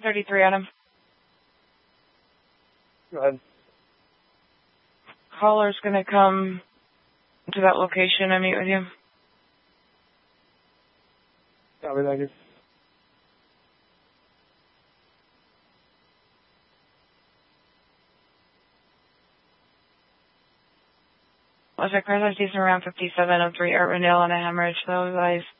33 on him. Go ahead. Caller's going to come to that location and meet with you. Copy, thank you. Looks like Chrysler sees around 5703 Irvindale on a hemorrhage, though, guys.